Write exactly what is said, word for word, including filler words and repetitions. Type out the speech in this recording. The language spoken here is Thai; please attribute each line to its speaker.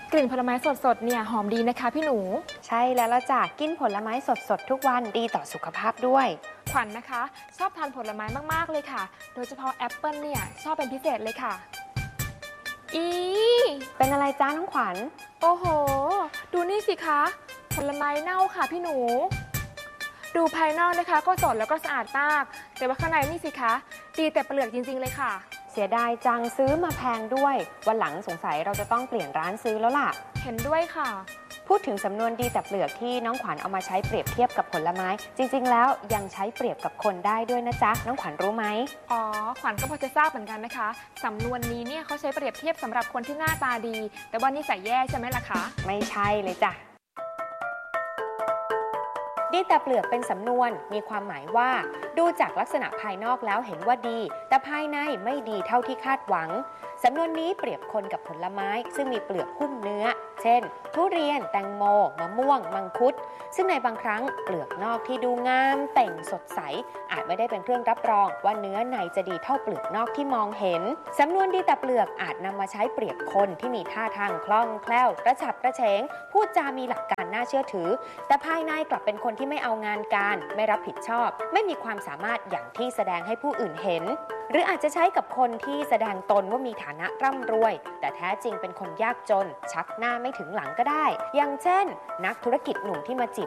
Speaker 1: กลิ่นผลไม้สดๆเนี่ยหอมดีนะคะพี่หนู
Speaker 2: ใช่แล้วละจ้ะกินผลไม้สดๆทุกวันดีต่อสุขภาพด้วย
Speaker 1: ขวัญนะคะชอบทานผลไม้มากๆเลยค่ะโดยเฉพาะแอปเปิลเนี่ยชอบเป็นพิเศษเลยค่ะอี
Speaker 2: เป็นอะไรจ้าน้องขวัญ
Speaker 1: โอ้โหดูนี่สิคะผลไม้เน่าค่ะพี่หนูดูภายนอกนะคะก็สดแล้วก็สะอาดมากแต่ว่าข้างในนี่สิคะดีแต่เปลือกจริงๆเลยค่ะ
Speaker 2: เสียดายจังซื้อมาแพงด้วยวันหลังสงสัยเราจะต้องเปลี่ยนร้านซื้อแล้วล่ะ
Speaker 1: เห็นด้วยค่ะ
Speaker 2: พูดถึงสำนวนดีแต่เปลือกที่น้องขวัญเอามาใช้เปรียบเทียบกับผลไม้จริงๆแล้วยังใช้เปรียบกับคนได้ด้วยนะจ๊ะน้องขวัญรู้ไหม
Speaker 1: อ๋อขวัญก็พอจะทราบเหมือนกันนะคะสำนวนนี้เนี่ยเขาใช้เปรียบเทียบสำหรับคนที่หน้าตาดีแต่ว่านิสัยแย่ใช่ไหมล่ะคะ
Speaker 2: ไม่ใช่เลยจ้ะดีแต่เปลือกเป็นสำนวนมีความหมายว่าดูจากลักษณะภายนอกแล้วเห็นว่าดีแต่ภายในไม่ดีเท่าที่คาดหวังสำนวนนี้เปรียบคนกับผลไม้ซึ่งมีเปลือกหุ้มเนื้อเช่นทุเรียนแตงโมมะม่วงมังคุดซึ่งในบางครั้งเปลือกนอกที่ดูงามเต่งสดใสอาจไม่ได้เป็นเครื่องรับรองว่าเนื้อในจะดีเท่าเปลือกนอกที่มองเห็นสำนวนดีแต่เปลือกอาจนำมาใช้เปรียบคนที่มีท่าทางคล่องแคล่วกระฉับกระเฉงพูดจามีหลักการน่าเชื่อถือแต่ภายในกลับเป็นคนที่ไม่เอางานการไม่รับผิดชอบไม่มีความสามารถอย่างที่แสดงให้ผู้อื่นเห็นหรืออาจจะใช้กับคนที่แสดงตนว่ามีฐานะร่ำรวยแต่แท้จริงเป็นคนยากจนชักหน้าไม่ถึงหลังก็ได้อย่างเช่นนักธุรกิจหนุ่มที่มาจีบ